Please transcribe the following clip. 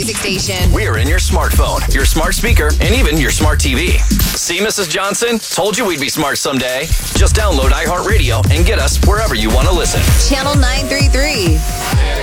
Music station. We're in your smartphone, your smart speaker, and even your smart TV. See, Mrs. Johnson? Told you we'd be smart someday. Just download iHeartRadio and get us wherever you want to listen. Channel 933.